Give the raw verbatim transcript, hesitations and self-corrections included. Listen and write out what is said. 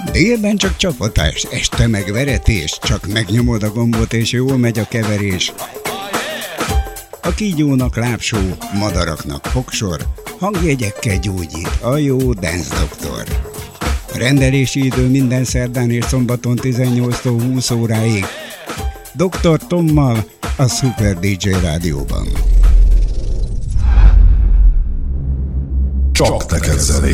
Délben csak csapatás, este meg veretés, csak megnyomod a gombot és jól megy a keverés. A kígyónak lábsó, madaraknak fogsor, hangjegyekkel gyógyít a jó Dance Doktor. A rendelési idő minden szerdán és szombaton tizennyolctól húsz óráig. doktor Tommal a Super dé dzsé Rádióban. Csak neked zené.